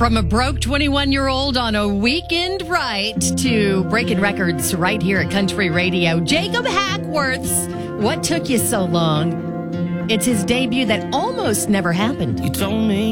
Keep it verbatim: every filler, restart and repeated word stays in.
From a broke twenty-one-year-old on a weekend right to breaking records right here at Country Radio, Jacob Hackworth's What Took You So Long? It's his debut that almost never happened. You told me